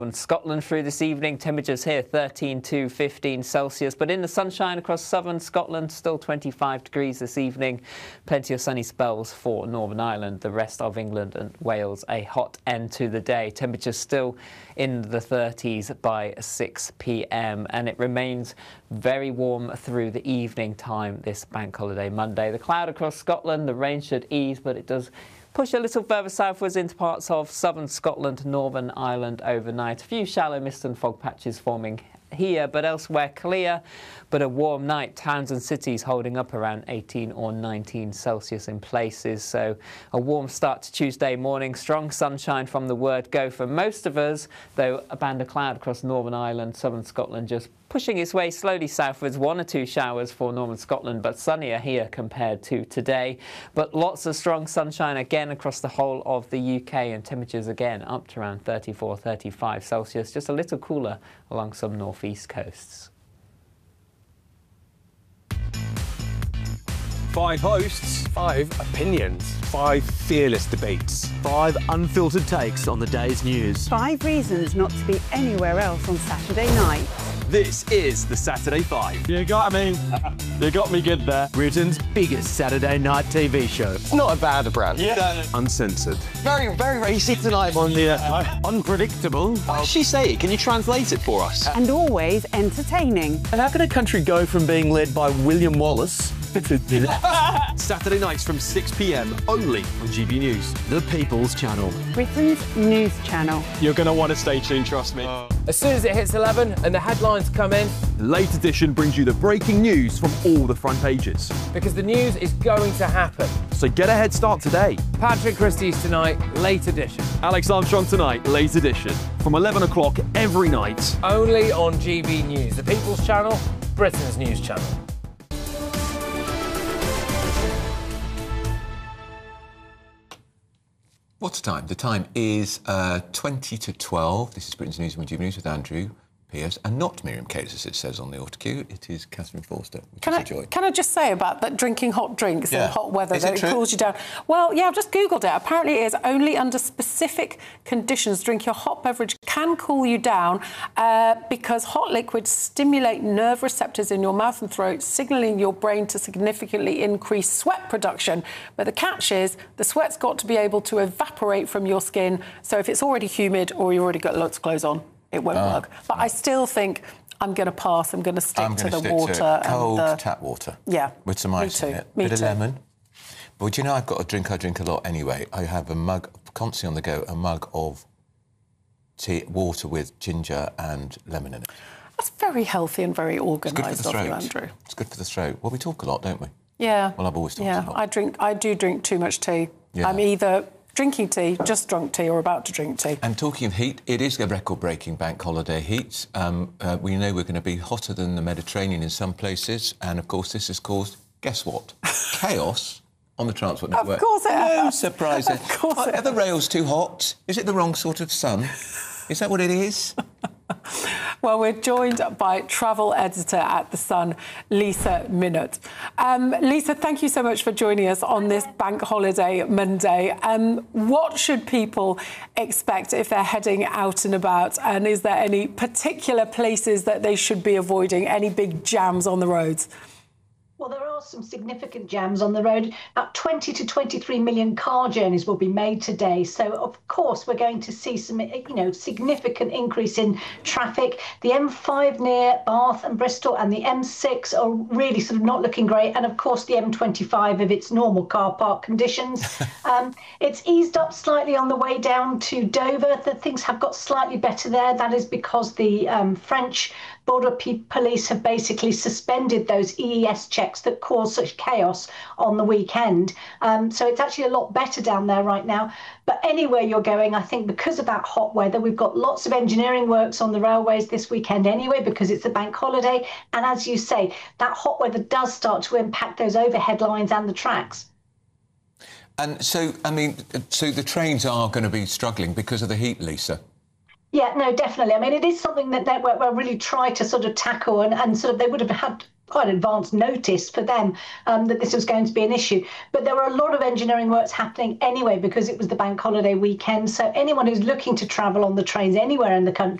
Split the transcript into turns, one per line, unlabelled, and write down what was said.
In Scotland through this evening, temperatures here 13 to 15 Celsius, but in the sunshine across southern Scotland, still 25 degrees this evening. Plenty of sunny spells for Northern Ireland. The rest of England and Wales, a hot end to the day. Temperatures still in the 30s by 6 p.m. and it remains very warm through the evening time this bank holiday Monday. The cloud across Scotland, the rain should ease, but it does push a little further southwards into parts of southern Scotland, Northern Ireland overnight. A few shallow mist and fog patches forming here, but elsewhere clear. But a warm night. Towns and cities holding up around 18 or 19 Celsius in places. So a warm start to Tuesday morning. Strong sunshine from the word go for most of us, though a band of cloud across Northern Ireland, southern Scotland just pushing its way slowly southwards. 1 or 2 showers for northern Scotland, but sunnier here compared to today. But lots of strong sunshine again across the whole of the UK, and temperatures again up to around 34, 35 Celsius, just a little cooler along some northeast coasts.
5 hosts, 5 opinions, 5 fearless debates,
5 unfiltered takes on the day's news.
5 reasons not to be anywhere else on Saturday night.
This is the Saturday 5.
You got me. You got me good there. Britain's biggest Saturday night TV show.
It's not a bad brand.
Yeah.
Uncensored.
Very, very racy tonight on the...
Unpredictable.
What did she say? Can you translate it for us?
And always entertaining.
And how can a country go from being led by William Wallace
Saturday nights from 6 p.m. only on GB News.
The People's Channel.
Britain's news channel.
You're going to want to stay tuned, trust me.
As soon as it hits 11 and the headlines come in,
Late Edition brings you the breaking news from all the front pages.
because the news is going to happen.
So get a head start today.
Patrick Christie's tonight, Late Edition.
Alex Armstrong tonight, Late Edition. From 11 o'clock every night.
Only on GB News, the People's Channel, Britain's news channel.
What's the time? The time is 20 to 12. This is Britain's News and GB News with Andrew Pierce, and not Miriam Cates, as it says on the autocue. It is Catherine Forster, which is a joy.
Can I just say about that drinking hot drinks in hot weather,
Is
that
it
it
true?
cools you down? Well, yeah, I've just Googled it. Apparently it is only under specific conditions drink your hot beverage can cool you down because hot liquids stimulate nerve receptors in your mouth and throat, signalling your brain to significantly increase sweat production. But the catch is the sweat's got to be able to evaporate from your skin. So if it's already humid or you've already got lots of clothes on, it won't work. But I still think I'm going to pass. I'm going to stick to the water.
Cold tap water.
Yeah.
With some ice in it. Bit of lemon. But you know, I've got a drink I drink a lot anyway. I have a mug, constantly on the go, a mug of water with ginger and lemon in it.
That's very healthy and very organised of you, Andrew.
It's good for the throat. Well, we talk a lot, don't we?
Yeah.
Well, I've always talked a lot.
I do drink too much tea.
Yeah.
I'm either drinking tea, just drunk tea, or about to drink tea.
And talking of heat, it is a record-breaking bank holiday heat. We know we're going to be hotter than the Mediterranean in some places, and of course this has caused, guess what? Chaos on the transport network.
Of course it has.
No surprise there.
Of course it
Are the rails too hot? Is it the wrong sort of sun? Is that what it is?
Well, we're joined by travel editor at The Sun, Lisa Minute. Lisa, thank you so much for joining us on this bank holiday Monday. What should people expect if they're heading out and about? And is there any particular places that they should be avoiding? Any big jams on the roads?
Well, there are some significant jams on the road. About 20 to 23 million car journeys will be made today. So, of course, we're going to see some, significant increase in traffic. The M5 near Bath and Bristol and the M6 are really sort of not looking great. And, of course, the M25 of its normal car park conditions. It's eased up slightly on the way down to Dover. Things have got slightly better there. That is because the French Border Police have basically suspended those EES checks that caused such chaos on the weekend. So it's actually a lot better down there right now. But anywhere you're going, I think because of that hot weather, we've got lots of engineering works on the railways this weekend anyway, because it's a bank holiday. And as you say, that hot weather does start to impact those overhead lines and the tracks.
And so, so the trains are going to be struggling because of the heat, Lisa?
Yeah, no, definitely. I mean, it is something that we'll really try to sort of tackle and sort of they would have had quite advanced notice for them that this was going to be an issue. But there were a lot of engineering works happening anyway because it was the bank holiday weekend. So anyone who's looking to travel on the trains anywhere in the country